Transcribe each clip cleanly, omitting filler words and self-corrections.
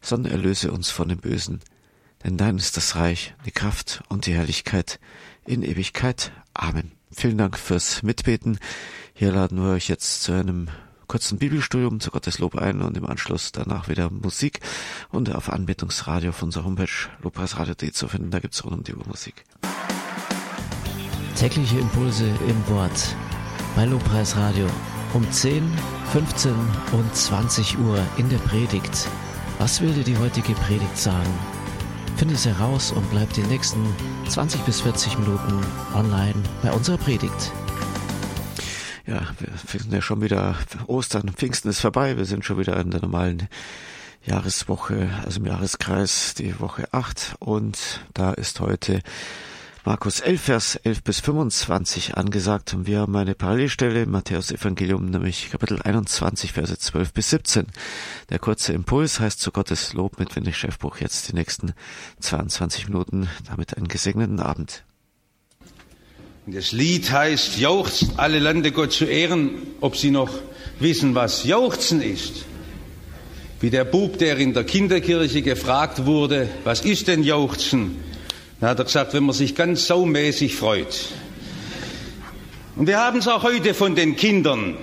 sondern erlöse uns von dem Bösen. Denn dein ist das Reich, die Kraft und die Herrlichkeit in Ewigkeit. Amen. Vielen Dank fürs Mitbeten. Hier laden wir euch jetzt zu einem kurzen Bibelstudium zu Gottes Lob ein und im Anschluss danach wieder Musik und auf Anbetungsradio auf unserer Homepage lobpreisradio.de zu finden. Da gibt's rund um die Uhr Musik. Tägliche Impulse im Wort bei Lobpreisradio um 10, 15 und 20 Uhr in der Predigt. Was will dir die heutige Predigt sagen? Finde es heraus und bleib die nächsten 20 bis 40 Minuten online bei unserer Predigt. Ja, wir sind ja schon wieder, Ostern, Pfingsten ist vorbei, wir sind schon wieder in der normalen Jahreswoche, also im Jahreskreis, die Woche 8 und da ist heute Markus 11, Vers 11 bis 25 angesagt und wir haben eine Parallelstelle im Matthäus-Evangelium, nämlich Kapitel 21, Verse 12 bis 17. Der kurze Impuls heißt zu Gottes Lob mit Windig-Schäfbuch jetzt die nächsten 22 Minuten, damit einen gesegneten Abend. Das Lied heißt, jauchzt alle Lande Gott zu ehren, ob sie noch wissen, was Jauchzen ist. Wie der Bub, der in der Kinderkirche gefragt wurde, was ist denn Jauchzen? Da hat er gesagt, wenn man sich ganz saumäßig freut. Und wir haben es auch heute von den Kindern,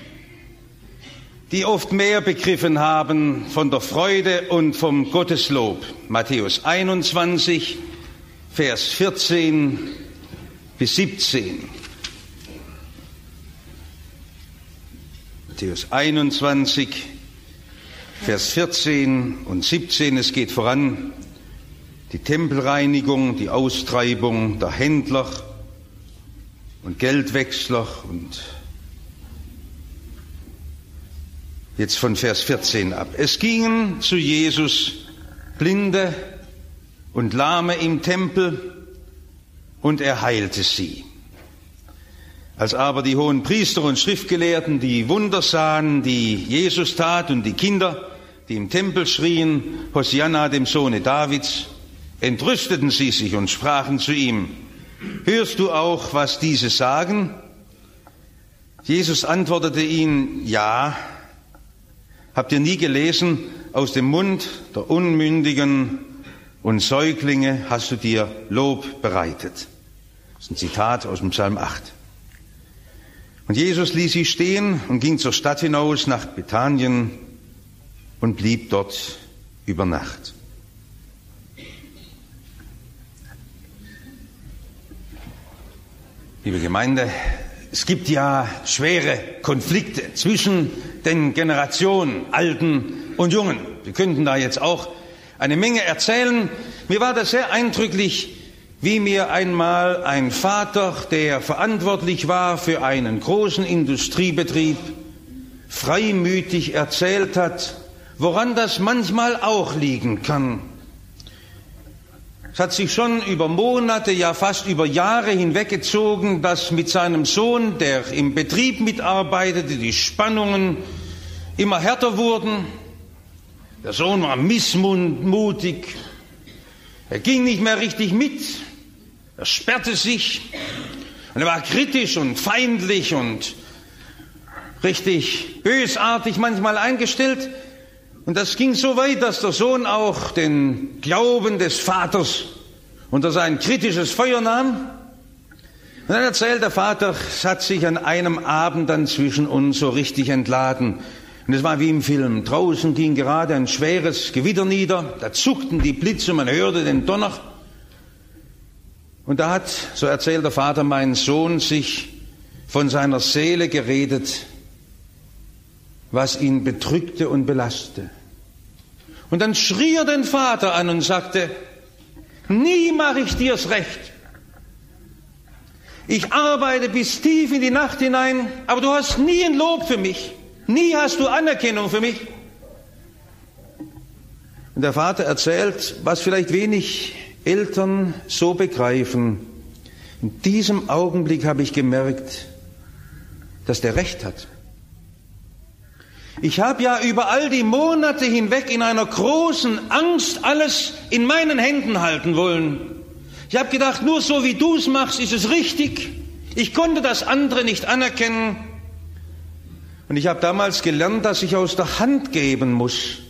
die oft mehr begriffen haben von der Freude und vom Gotteslob. Matthäus 21, Vers 14 bis 17. Matthäus 21, Vers 14 und 17, es geht voran die Tempelreinigung, die Austreibung der Händler und Geldwechsler und jetzt von Vers 14 ab. Es gingen zu Jesus Blinde und Lahme im Tempel, und er heilte sie. Als aber die hohen Priester und Schriftgelehrten die Wunder sahen, die Jesus tat, und die Kinder, die im Tempel schrien, Hosianna dem Sohne Davids, entrüsteten sie sich und sprachen zu ihm, hörst du auch, was diese sagen? Jesus antwortete ihnen, ja. Habt ihr nie gelesen, aus dem Mund der Unmündigen und Säuglinge hast du dir Lob bereitet? Das ist ein Zitat aus dem Psalm 8. Und Jesus ließ sie stehen und ging zur Stadt hinaus nach Bethanien und blieb dort über Nacht. Liebe Gemeinde, es gibt ja schwere Konflikte zwischen den Generationen, Alten und Jungen. Wir könnten da jetzt auch eine Menge erzählen. Mir war das sehr eindrücklich, wie mir einmal ein Vater, der verantwortlich war für einen großen Industriebetrieb, freimütig erzählt hat, woran das manchmal auch liegen kann. Es hat sich schon über Monate, ja fast über Jahre hinweggezogen, dass mit seinem Sohn, der im Betrieb mitarbeitete, die Spannungen immer härter wurden. Der Sohn war missmutig, er ging nicht mehr richtig mit, er sperrte sich und er war kritisch und feindlich und richtig bösartig manchmal eingestellt. Und das ging so weit, dass der Sohn auch den Glauben des Vaters unter sein kritisches Feuer nahm. Und dann erzählt der Vater, es hat sich an einem Abend dann zwischen uns so richtig entladen. Und es war wie im Film. Draußen ging gerade ein schweres Gewitter nieder, da zuckten die Blitze, man hörte den Donner. Und da hat, so erzählt der Vater, mein Sohn sich von seiner Seele geredet, was ihn bedrückte und belastete. Und dann schrie er den Vater an und sagte, nie mache ich dir's recht. Ich arbeite bis tief in die Nacht hinein, aber du hast nie ein Lob für mich. Nie hast du Anerkennung für mich. Und der Vater erzählt, was vielleicht wenig Eltern so begreifen. In diesem Augenblick habe ich gemerkt, dass der Recht hat. Ich habe ja über all die Monate hinweg in einer großen Angst alles in meinen Händen halten wollen. Ich habe gedacht, nur so wie du es machst, ist es richtig. Ich konnte das andere nicht anerkennen. Und ich habe damals gelernt, dass ich aus der Hand geben muss.